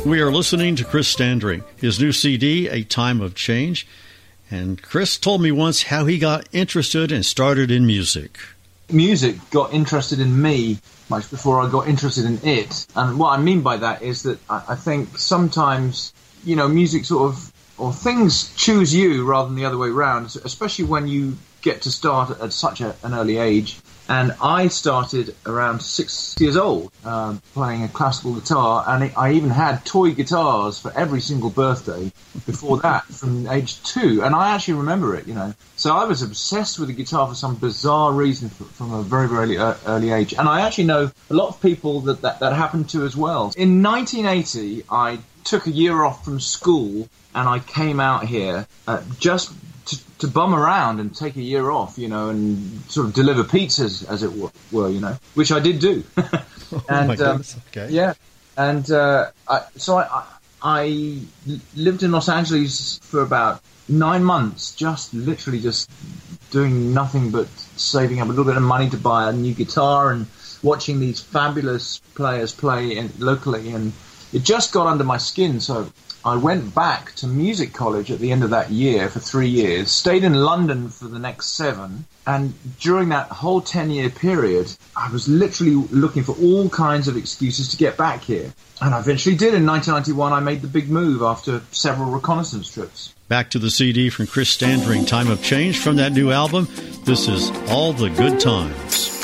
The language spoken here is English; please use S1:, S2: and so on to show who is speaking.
S1: We are listening to Chris Standring, his new CD, A Time of Change. And Chris told me once how he got interested and started in music.
S2: Music got interested in me much before I got interested in it. And what I mean by that is that I think sometimes, music sort of, or things choose you rather than the other way around, especially when you get to start at such an early age. And I started around 6 years old playing a classical guitar, and I even had toy guitars for every single birthday before that from age 2. And I actually remember it, So I was obsessed with the guitar for some bizarre reason from a very, very early age. And I actually know a lot of people that happened to as well. In 1980, I took a year off from school and I came out here just to bum around and take a year off, and sort of deliver pizzas, as it were, which I did do. And
S1: my goodness. Okay.
S2: Yeah, and I lived in Los Angeles for about 9 months, just doing nothing but saving up a little bit of money to buy a new guitar and watching these fabulous players play locally, and it just got under my skin. So I went back to music college at the end of that year for 3 years, stayed in London for the next 7, and during that whole 10-year period, I was literally looking for all kinds of excuses to get back here. And I eventually did. In 1991, I made the big move after several reconnaissance trips.
S1: Back to the CD from Chris Standring, Time of Change, from that new album. This is All the Good Times.